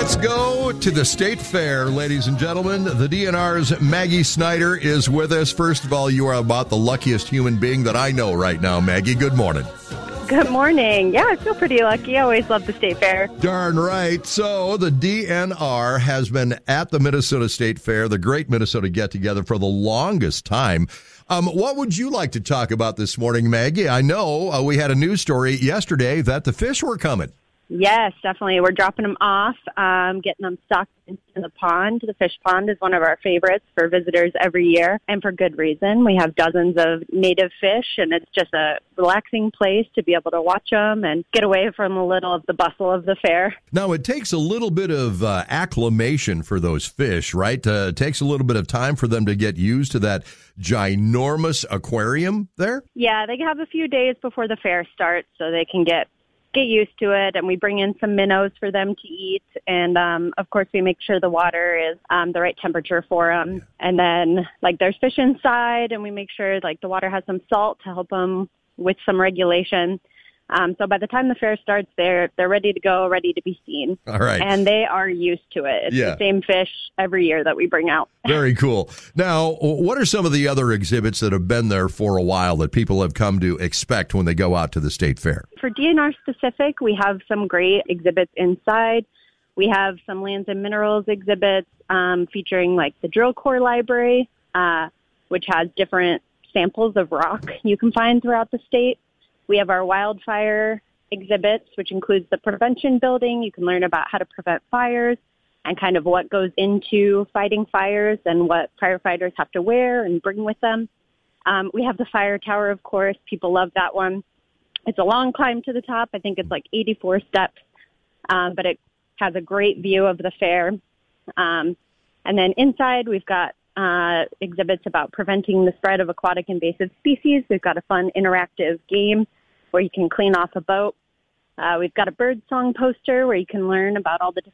Let's go to the State Fair, ladies and gentlemen. The DNR's Maggie Snyder is with us. First of all, you are about the luckiest human being that I know right now, Maggie. Good morning. Good morning. Yeah, I feel pretty lucky. I always love the State Fair. Darn right. So the DNR has been at the Minnesota State Fair, the Great Minnesota Get-Together, for the longest time. What would you like to talk about this morning, Maggie? I know we had a news story yesterday that the fish were coming. Yes, definitely. We're dropping them off, getting them stocked into the pond. The fish pond is one of our favorites for visitors every year, and for good reason. We have dozens of native fish, and it's just a relaxing place to be able to watch them and get away from a little of the bustle of the fair. Now, it takes a little bit of acclimation for those fish, right? It takes a little bit of time for them to get used to that ginormous aquarium there? Yeah, they have a few days before the fair starts, so they can get used to it, and we bring in some minnows for them to eat, and of course we make sure the water is the right temperature for them, and then there's fish inside, and we make sure the water has some salt to help them with some regulation. So by the time the fair starts, they're ready to go, ready to be seen. All right. And they are used to it. It's the same fish every year that we bring out. Very cool. Now, what are some of the other exhibits that have been there for a while that people have come to expect when they go out to the State Fair? For DNR specific, we have some great exhibits inside. We have some lands and minerals exhibits featuring the drill core library, which has different samples of rock you can find throughout the state. We have our wildfire exhibits, which includes the prevention building. You can learn about how to prevent fires and kind of what goes into fighting fires and what firefighters have to wear and bring with them. We have the fire tower, of course. People love that one. It's a long climb to the top. I think it's 84 steps, but it has a great view of the fair. And then inside, we've got exhibits about preventing the spread of aquatic invasive species. We've got a fun interactive game where you can clean off a boat. We've got a bird song poster where you can learn about all the different